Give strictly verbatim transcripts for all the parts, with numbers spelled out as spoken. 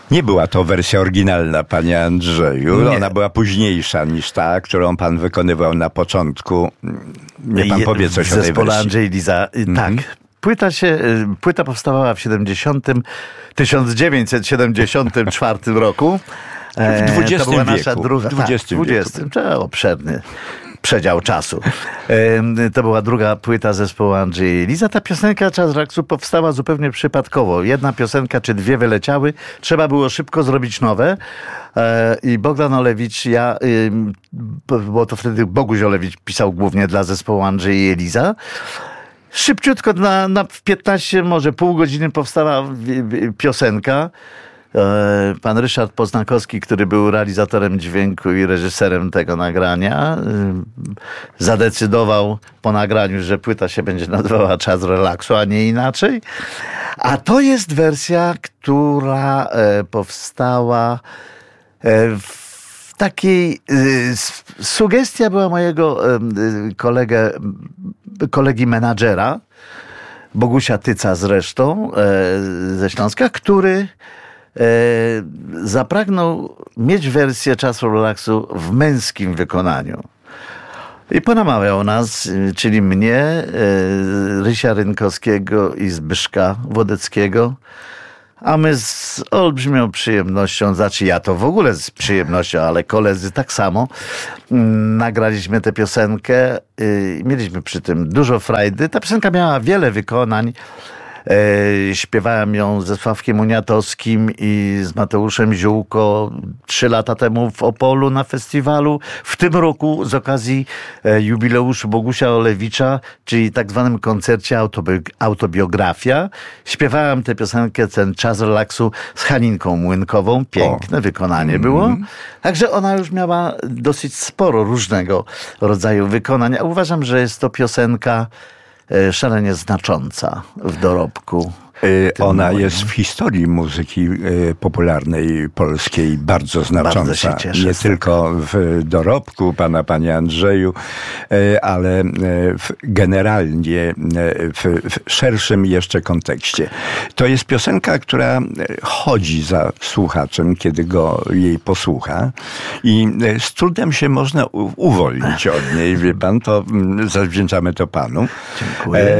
Nie była to wersja oryginalna, panie Andrzeju. Nie. Ona była późniejsza niż ta, którą pan wykonywał na początku. Nie pan powie coś o tej zespole wersji. Andrzej Liza. Mhm. Tak. Płyta, się, płyta powstawała w tysiąc dziewięćset siedemdziesiątym czwartym roku. W dwudziestym To była wieku. nasza druga, W dwudziestym tak, dwudziestym. To obszerny przedział czasu. To była druga płyta zespołu Andrzej Liza. Ta piosenka Czas Relaksu powstała zupełnie przypadkowo. Jedna piosenka czy dwie wyleciały. Trzeba było szybko zrobić nowe. I Bogdan Olewicz, ja, bo to wtedy Boguś Olewicz pisał głównie dla zespołu Andrzej Liza. Szybciutko, na, na piętnaście, może pół godziny powstała piosenka. Pan Ryszard Poznakowski, który był realizatorem dźwięku i reżyserem tego nagrania, zadecydował po nagraniu, że płyta się będzie nazywała Czas Relaksu, a nie inaczej. A to jest wersja, która powstała w takiej... Sugestia była mojego kolegę, kolegi menadżera, Bogusia Tyca zresztą, ze Śląska, który zapragnął mieć wersję Czasu Relaksu w męskim wykonaniu. I ponamawiał nas, czyli mnie, Rysia Rynkowskiego i Zbyszka Wodeckiego, a my z olbrzymią przyjemnością, znaczy ja to w ogóle z przyjemnością, ale koledzy tak samo, nagraliśmy tę piosenkę i mieliśmy przy tym dużo frajdy. Ta piosenka miała wiele wykonań. E, śpiewałem ją ze Sławkiem Uniatowskim i z Mateuszem Ziółko trzy lata temu w Opolu na festiwalu. W tym roku z okazji e, jubileuszu Bogusia Olewicza, czyli tak zwanym koncercie autobi- autobiografia, śpiewałem tę piosenkę, ten Czas Relaksu z Haninką Młynkową. Piękne o. wykonanie mm. było. Także ona już miała dosyć sporo różnego rodzaju wykonań. Ja uważam, że jest to piosenka szalenie znacząca w dorobku. Ona moim. jest w historii muzyki popularnej polskiej bardzo znacząca. Bardzo się cieszę. Nie tylko w dorobku pana, panie Andrzeju, ale w generalnie w, w szerszym jeszcze kontekście. To jest piosenka, która chodzi za słuchaczem, kiedy go jej posłucha i z trudem się można uwolnić od niej. Wie pan, to zawdzięczamy to panu. Dziękuję.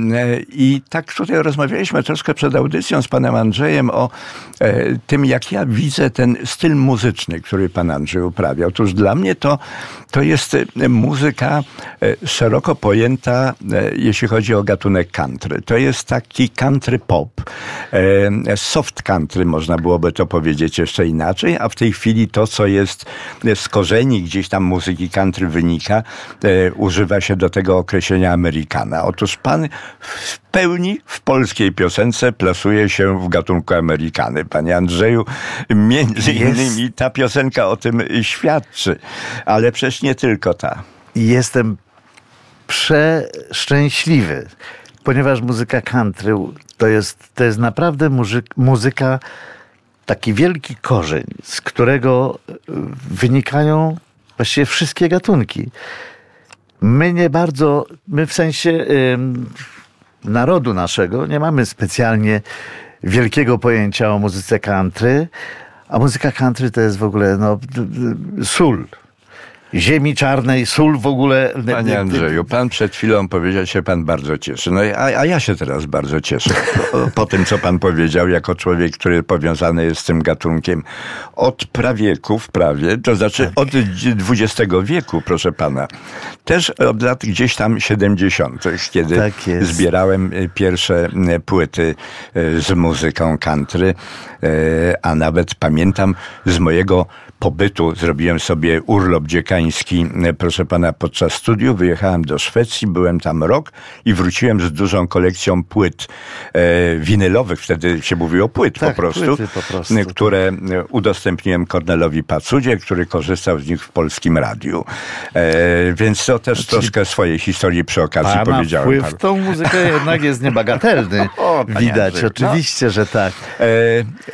I tak tutaj rozmawialiśmy troszkę przed audycją z panem Andrzejem o e, tym, jak ja widzę ten styl muzyczny, który pan Andrzej uprawiał. Otóż dla mnie to, to jest muzyka e, szeroko pojęta, e, jeśli chodzi o gatunek country. To jest taki country pop, e, soft country, można byłoby to powiedzieć jeszcze inaczej, a w tej chwili to, co jest z korzeni gdzieś tam muzyki country wynika, e, używa się do tego określenia Amerykana. Otóż pan w pełni w polskiej piosence plasuje się w gatunku Amerykany. Panie Andrzeju, między Jest. innymi ta piosenka o tym świadczy, ale przecież nie tylko ta. Jestem przeszczęśliwy, ponieważ muzyka country to jest, to jest naprawdę muzyk, muzyka, taki wielki korzeń, z którego wynikają właściwie wszystkie gatunki. My nie bardzo, my w sensie ym, narodu naszego nie mamy specjalnie wielkiego pojęcia o muzyce country, a muzyka country to jest w ogóle no, sól. Ziemi czarnej, sól w ogóle. Panie Andrzeju, pan przed chwilą powiedział, się pan bardzo cieszy. No a, a ja się teraz bardzo cieszę. Po, po tym, co pan powiedział, jako człowiek, który powiązany jest z tym gatunkiem od prawieków prawie, to znaczy tak. od dwudziestego wieku, proszę pana. Też od lat gdzieś tam siedemdziesiątych, kiedy tak zbierałem pierwsze płyty z muzyką country, a nawet pamiętam z mojego pobytu, zrobiłem sobie urlop dziekański, proszę pana, podczas studiów. Wyjechałem do Szwecji, byłem tam rok i wróciłem z dużą kolekcją płyt e, winylowych, wtedy się mówiło płyt tak, po, prostu, po prostu, które udostępniłem Kornelowi Pacudzie, który korzystał z nich w polskim radiu. E, więc to też Czyli troszkę swojej historii przy okazji pana powiedziałem. Wpływ w tą muzykę jednak jest niebagatelny. o, Widać, Andrzej, oczywiście, no. że tak. E,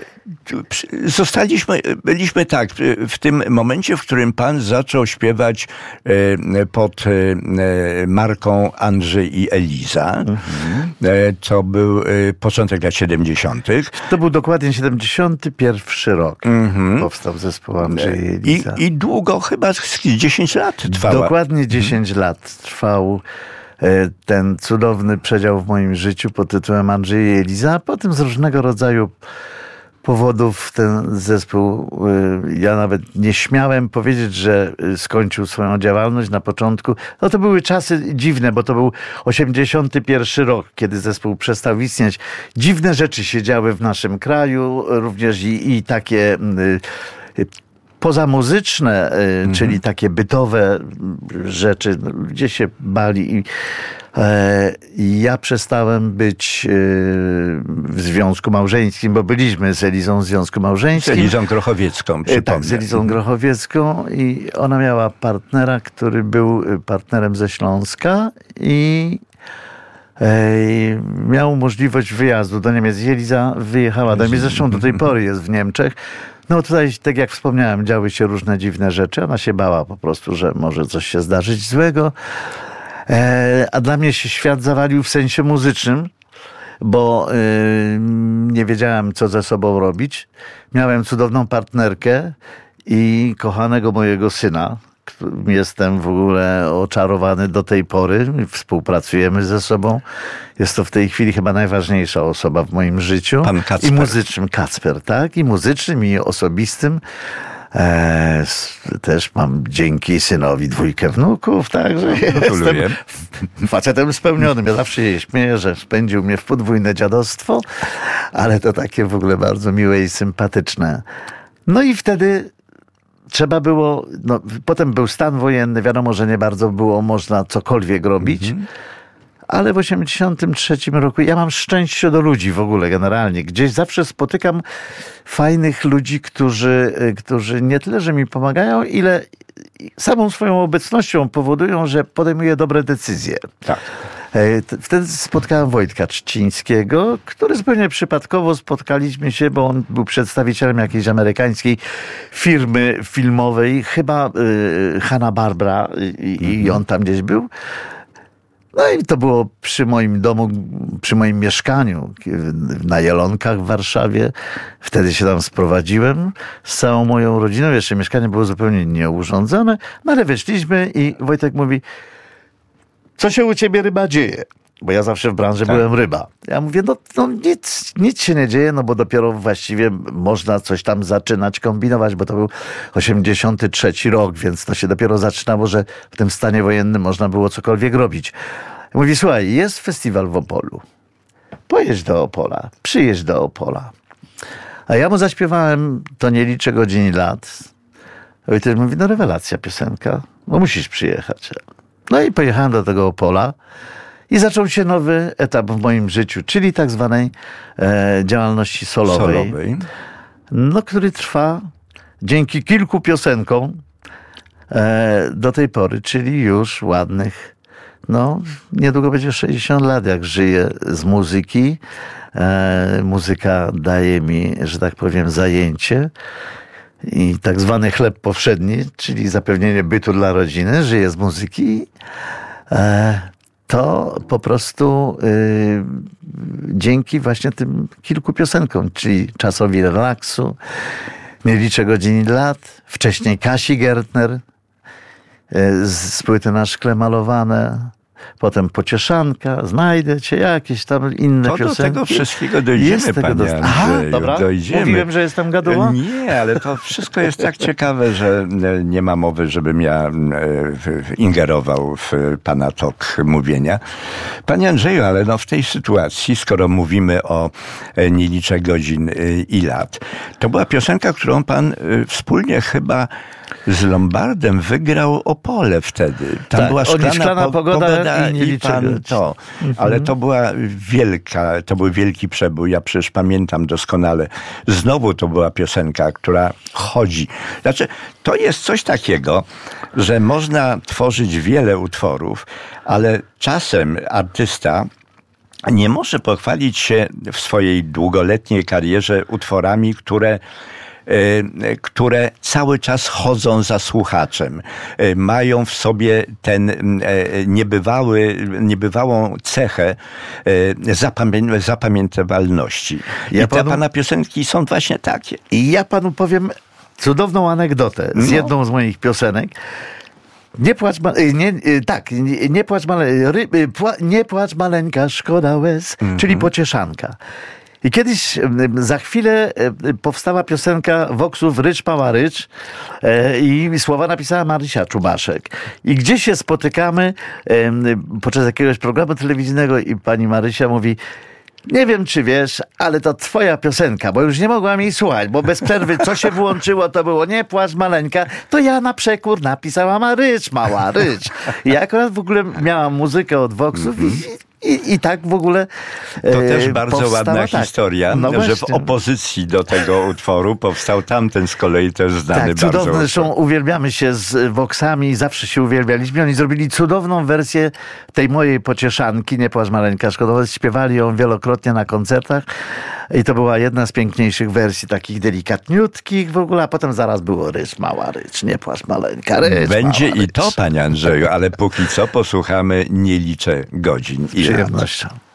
zostaliśmy, byliśmy tak, w tym momencie, w którym pan zaczął śpiewać pod marką Andrzej i Eliza. Mhm. To był początek lat siedemdziesiątych. To był dokładnie siedemdziesiąty pierwszy rok. Mhm. Powstał zespół Andrzej i Eliza. I, I długo, chyba dziesięć lat trwała. Dokładnie dziesięć mhm. lat trwał ten cudowny przedział w moim życiu pod tytułem Andrzej i Eliza, a potem z różnego rodzaju powodów ten zespół, ja nawet nie śmiałem powiedzieć, że skończył swoją działalność na początku. No to były czasy dziwne, bo to był osiemdziesiąty pierwszy rok, kiedy zespół przestał istnieć. Dziwne rzeczy się działy w naszym kraju, również i, i takie pozamuzyczne, mhm. czyli takie bytowe rzeczy, gdzie się bali. I e, ja przestałem być e, w związku małżeńskim, bo byliśmy z Elizą w związku małżeńskim. Z Elizą Grochowiecką, przypomnę. Tak, z Elizą Grochowiecką i ona miała partnera, który był partnerem ze Śląska i miał możliwość wyjazdu do Niemiec. Eliza wyjechała do Niemiec, zresztą do tej pory jest w Niemczech. No tutaj, tak jak wspomniałem, działy się różne dziwne rzeczy. Ona się bała po prostu, że może coś się zdarzyć złego. A dla mnie się świat zawalił w sensie muzycznym, bo nie wiedziałem, co ze sobą robić. Miałem cudowną partnerkę i kochanego mojego syna. Jestem w ogóle oczarowany do tej pory. Współpracujemy ze sobą. Jest to w tej chwili chyba najważniejsza osoba w moim życiu. Pan Kacper. I muzycznym, Kacper, tak? I muzycznym, i osobistym. E, też mam dzięki synowi dwójkę wnuków, także jestem facetem spełnionym. Ja zawsze się śmieję, że spędził mnie w podwójne dziadostwo, ale to takie w ogóle bardzo miłe i sympatyczne. No i wtedy trzeba było, no, potem był stan wojenny, wiadomo, że nie bardzo było można cokolwiek robić, mm-hmm. ale w osiemdziesiątym trzecim roku, ja mam szczęście do ludzi w ogóle generalnie, gdzieś zawsze spotykam fajnych ludzi, którzy, którzy nie tyle, że mi pomagają, ile samą swoją obecnością powodują, że podejmuję dobre decyzje. Tak. Wtedy spotkałem Wojtka Trzcińskiego, który zupełnie przypadkowo spotkaliśmy się, bo on był przedstawicielem jakiejś amerykańskiej firmy filmowej, chyba y, Hanna-Barbera i, i on tam gdzieś był. No i to było przy moim domu, przy moim mieszkaniu na Jelonkach w Warszawie. Wtedy się tam sprowadziłem z całą moją rodziną. Jeszcze mieszkanie było zupełnie nieurządzone, no ale weszliśmy i Wojtek mówi: co się u ciebie, ryba, dzieje? Bo ja zawsze w branży tak. byłem ryba. Ja mówię, no, no nic, nic się nie dzieje, no bo dopiero właściwie można coś tam zaczynać kombinować, bo to był osiemdziesiąty trzeci rok, więc to się dopiero zaczynało, że w tym stanie wojennym można było cokolwiek robić. Mówi, słuchaj, jest festiwal w Opolu. Pojedź do Opola, przyjedź do Opola. A ja mu zaśpiewałem To nie liczę godzin i lat. I też mówi, no rewelacja piosenka, no musisz przyjechać. No i pojechałem do tego Opola i zaczął się nowy etap w moim życiu, czyli tak zwanej e, działalności solowej, solowej, no, który trwa dzięki kilku piosenkom e, do tej pory, czyli już ładnych, no niedługo będzie sześćdziesiąt lat, jak żyję z muzyki. E, muzyka daje mi, że tak powiem, zajęcie. I tak zwany chleb powszedni, czyli zapewnienie bytu dla rodziny, żyje z muzyki, to po prostu dzięki właśnie tym kilku piosenkom, czyli Czasowi relaksu, Nie liczę godzin i lat, wcześniej Kasi Gertner z płyty Na szkle malowane, potem Pocieszanka, Znajdę cię, jakieś tam inne to piosenki. Do tego wszystkiego dojdziemy, panie Andrzeju. Aha, dobra, dojdziemy. Mówiłem, że jestem gaduła? Nie, ale to wszystko jest tak ciekawe, że nie ma mowy, żebym ja ingerował w pana tok mówienia. Panie Andrzeju, ale no w tej sytuacji, skoro mówimy o Nie liczę godzin i lat, to była piosenka, którą pan wspólnie chyba z Lombardem wygrał Opole wtedy. Tam tak, była szklana, szklana po, pogoda, pogoda i, nie i pan to. Mhm. Ale to była wielka, to był wielki przebój. Ja przecież pamiętam doskonale. Znowu to była piosenka, która chodzi. Znaczy, to jest coś takiego, że można tworzyć wiele utworów, ale czasem artysta nie może pochwalić się w swojej długoletniej karierze utworami, które które cały czas chodzą za słuchaczem. Mają w sobie ten niebywały, niebywałą cechę zapamię- zapamiętywalności. Ja I te panu... pana piosenki są właśnie takie. I ja panu powiem cudowną anegdotę z No. jedną z moich piosenek. Nie płacz, ma- nie, tak, nie, nie, płacz male, ry, pła, nie płacz maleńka, szkoda łez, mm-hmm. czyli pocieszanka. I kiedyś, za chwilę powstała piosenka Voxów Rycz Mała Rycz i słowa napisała Marysia Czubaszek. I gdzieś się spotykamy podczas jakiegoś programu telewizyjnego i pani Marysia mówi: nie wiem, czy wiesz, ale to twoja piosenka, bo już nie mogłam jej słuchać, bo bez przerwy co się włączyło, to było nie płacz maleńka, to ja na przekór napisałam a rycz, mała rycz. I ja akurat w ogóle miałam muzykę od Voxów mm-hmm. i I, I tak w ogóle To e, też bardzo powstała, ładna tak. historia, no że właśnie. w opozycji do tego utworu powstał tamten z kolei też znany tak, bardzo. cudowny, zresztą uwielbiamy się z Voxami, zawsze się uwielbialiśmy. Oni zrobili cudowną wersję tej mojej pocieszanki, nie płacz maleńka, szkoda, śpiewali ją wielokrotnie na koncertach i to była jedna z piękniejszych wersji, takich delikatniutkich w ogóle, a potem zaraz było rycz, mała rycz, nie płacz maleńka, rycz, Będzie mała i to, rycz. panie Andrzeju, ale póki co posłuchamy Nie liczę godzin. Z przyjemnością.